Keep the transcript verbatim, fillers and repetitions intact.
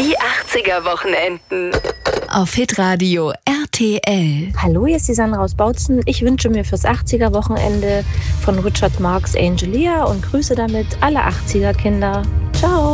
Die achtziger-Wochenenden. Auf Hitradio R T L. Hallo, hier ist die Sandra aus Bautzen. Ich wünsche mir fürs achtziger-Wochenende von Richard Marx Angelia und grüße damit alle achtziger-Kinder. Ciao.